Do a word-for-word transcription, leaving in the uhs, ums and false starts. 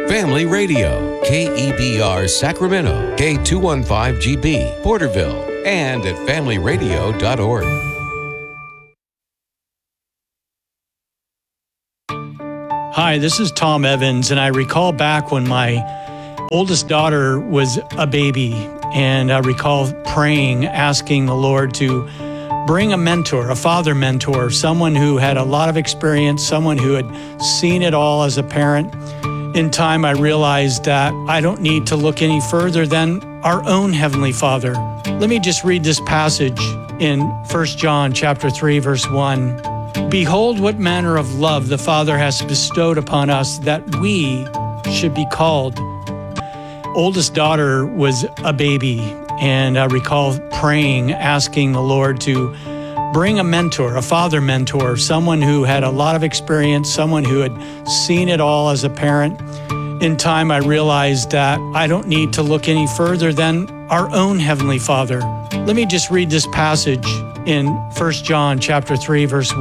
Family Radio, K E B R Sacramento, K two fifteen G B, Porterville, and at family radio dot org. Hi, this is Tom Evans, and I recall back when my oldest daughter was a baby, and I recall praying, asking the Lord to bring a mentor, a father mentor, someone who had a lot of experience, someone who had seen it all as a parent. In time, I realized that I don't need to look any further than our own Heavenly Father. Let me just read this passage in First John chapter three, verse one. Behold, what manner of love the Father has bestowed upon us, that we should be called. Oldest daughter was a baby, and I recall praying, asking the Lord to bring a mentor, a father mentor, someone who had a lot of experience, someone who had seen it all as a parent. In time, I realized that I don't need to look any further than our own Heavenly Father. Let me just read this passage in First John chapter three, verse one.